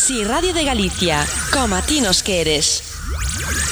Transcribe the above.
Si Radio de Galicia, como a ti nos queres.